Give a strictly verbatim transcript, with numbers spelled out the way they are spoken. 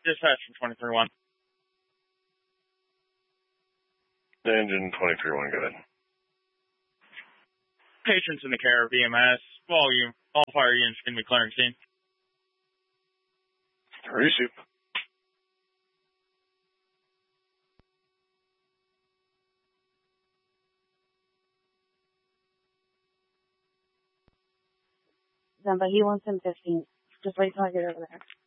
Dispatch from twenty-three one. Engine twenty-three one, go ahead. Patients in the care of E M S. Volume. All fire units can be clearing scene. Receive. Then, but he wants him fifteen. Just wait till I get over there.